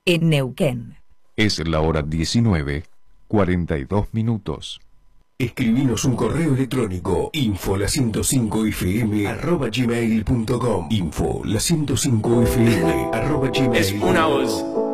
en Neuquén. Es la hora 19:42. Escribinos un correo electrónico info la105fm@gmail.com info la105fm@gmail.com. Es una voz.